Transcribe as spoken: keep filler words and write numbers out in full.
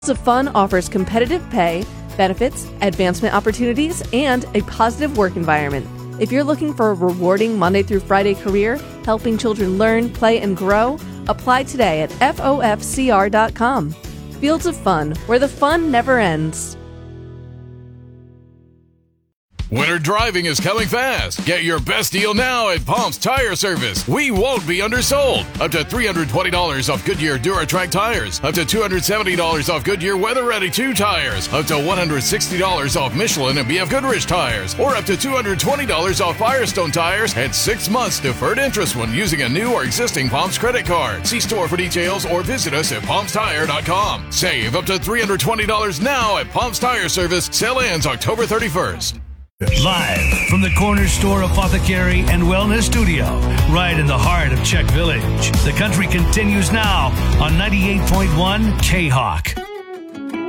of Fun offers competitive pay, benefits, advancement opportunities, and a positive work environment. If you're looking for a rewarding Monday through Friday career, helping children learn, play, and grow, apply today at F O F C R dot com. Fields of Fun, where the fun never ends. Winter driving is coming fast. Get your best deal now at Palms Tire Service. We won't be undersold. Up to three hundred twenty dollars off Goodyear DuraTrack tires. Up to two hundred seventy dollars off Goodyear Weather Ready two tires. Up to one hundred sixty dollars off Michelin and B F Goodrich tires. Or up to two hundred twenty dollars off Firestone tires and six months deferred interest when using a new or existing Palms credit card. See store for details or visit us at Palms Tire dot com. Save up to three hundred twenty dollars now at Palms Tire Service. Sale ends October thirty-first. Live from the Corner Store Apothecary and Wellness Studio, right in the heart of Czech Village. The country continues now on ninety-eight point one K-Hawk.